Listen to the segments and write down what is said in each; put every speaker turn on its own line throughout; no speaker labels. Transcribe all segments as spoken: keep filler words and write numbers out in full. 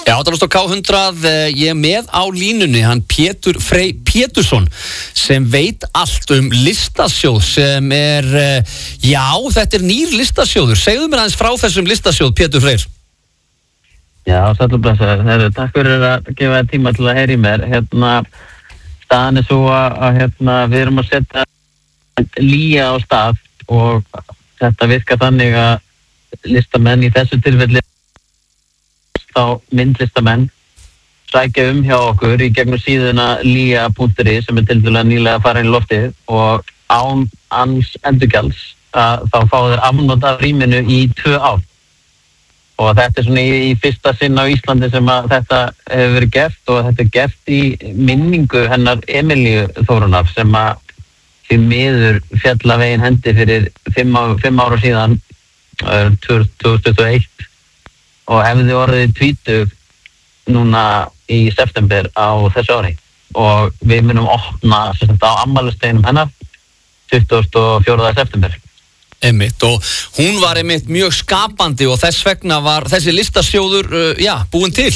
Já, það er á K hundrað, ég er með á línunni, hann Pétur Frey Pétursson sem veit allt um listasjóð sem er, já, þetta er nýr listasjóður. Segðu mér aðeins frá þessum listasjóð, Pétur Freyr.
Já, sæll og blessaður. Takk fyrir að gefa þér tíma til að heyra í mér. Hérna, staðan er svo að, að hérna, við erum að setja lía á stað og þetta virkar þannig að listamenn í þessu tilfelli þá myndlistamenn sækja um hjá okkur í gegnum síðuna lía punktur is sem er tilfellega nýlega farin í loftið og án ans endurgjalds að þá fá þeir afnot af rýminu í tvö ár og þetta er svona í, í fyrsta sinn á Íslandi sem að þetta hefur verið gert og þetta er gert í minningu hennar Emilíu Þórunnar sem að því miður féll af eigin hendi fyrir fimm, á, fimm ára síðan tvö þúsund tuttugu og eitt og hefði orðið tvítug núna í september á þessu ári og við munum opna á afmælisdeginum hennar tuttugasta og fjórða september.
Einmitt, og hún var einmitt mjög skapandi og þess vegna var þessi listasjóður, uh, já, búinn til.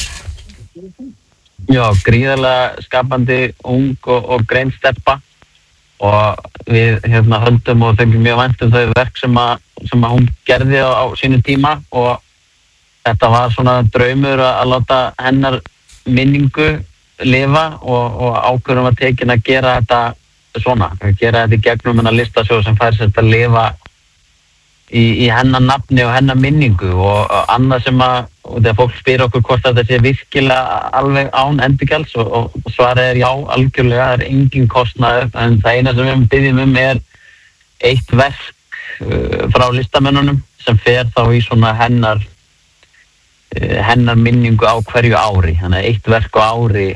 Já, gríðarlega skapandi, ung og, og grein stelpa og við hérna höldum og fengum mjög vænt um þau verk sem að, sem að hún gerði á, á sínu tíma og þetta var svona draumur að láta hennar minningu lifa og, og ákvörðun var tekin að gera þetta svona, að gera þetta í gegnum hennar listasjóð sem fær sér að lifa í, í hennar nafni og hennar minningu og, og annað sem að, og þegar fólk spyr okkur hvort þetta sé virkilega alveg án endurgjalds og, og svarið er já, algjörlega, það er engin kostnaður en það eina sem við byggjum um er eitt verk uh, frá listamennunum sem fer þá í svona hennar hennar minningu á hverju ári þannig að eitt verk á ári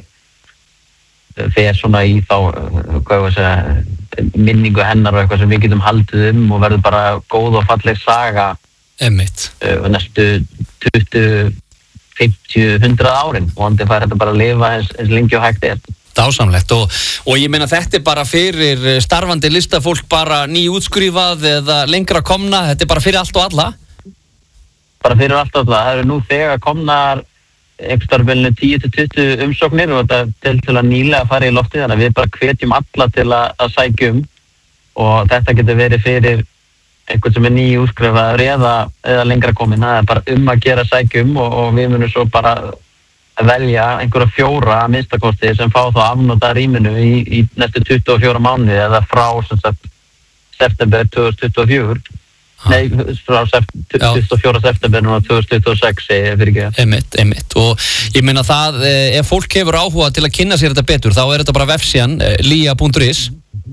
fer svona í þá hvað ég segja minningu hennar og eitthvað sem við getum haldið um og verður bara góð og falleg saga
Einmitt.
Uh, næstu tuttugu, fimmtíu, hundrað árin og hann fær þetta bara að lifa eins, eins lengi og hægt er.
Dásamlegt og, og ég meina þetta er bara fyrir starfandi listafólk bara nýútskrifað eða lengra komna, þetta er bara fyrir allt og alla?
Bara fyrir allt og alla, það eru nú þegar komnar einhverstarbelinu tíu til tuttugu umsóknir og þetta til til að nýlega fara í loftið þannig að við bara hvetjum alla til að, að sækja um og þetta getur verið fyrir einhvern sem er nýútskrifaður eða, eða lengra komin, það er bara um að gera sækja um og, og við munum svo bara velja einhverja fjóra að minnstakosti sem fá þá afnota rýminu í, í næstu tuttugu og fjóra mánuði eða frá sem sagt september tvö þúsund tuttugu og fjögur. Nei, frá tuttugasta og fjórða september núna tvö þúsund tuttugu og sex fyrir ekki.
Einmitt, einmitt. Og ég meina það, ef fólk hefur áhuga til að kynna sér þetta betur, þá er þetta bara vefsíðan lía punktur is.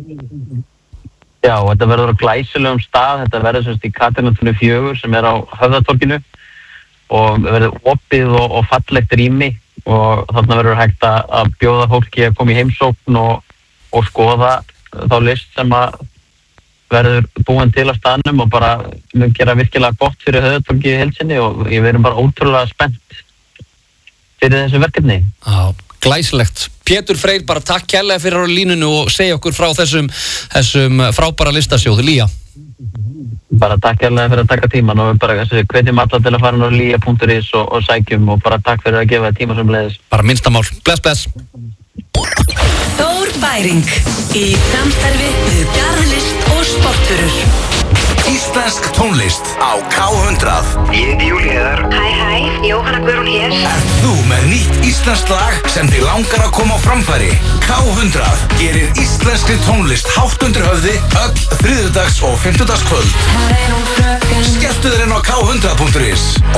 Já, og þetta verður á glæsilegum stað, þetta verður semst í Katrinatúni fjögur sem er á Höfðatorginu og verður opið og, og fallegt rými og þarna verður hægt að bjóða fólki að koma í heimsókn og, og skoða þá list sem að verður búin til á staðnum og bara mun gera virkilega gott fyrir Höfðatorgið í heild sinni og ég verður bara ótrúlega spennt fyrir þessu verkefni.
Já, glæsilegt. Pétur Freyr, bara takk kærlega fyrir á línunu og segja okkur frá þessum, þessum frábæra listasjóði, Lía.
Bara takk kærlega fyrir að taka tíman og bara hvetjum alla til að fara á lía punktur is og, og sækjum og bara takk fyrir að gefa tíma sem leiðis.
Bara minnstamál. Bless, bless.
Þór Bæring í samstarfi við Garðlist og Sportvörur.
Íslensk tónlist á K hundrað.
Ég heiti Júlí Heiðar.
Hæ hæ, Jóhanna Guðrún hér.
Ert þú með nýtt íslenskt lag sem þig langar að koma á framfæri? K hundrað gerir íslenskri tónlist hátt undir höfði öll þriðjudags og fimmtudagskvöld. Skelltu þér inn á K hundrað punktur is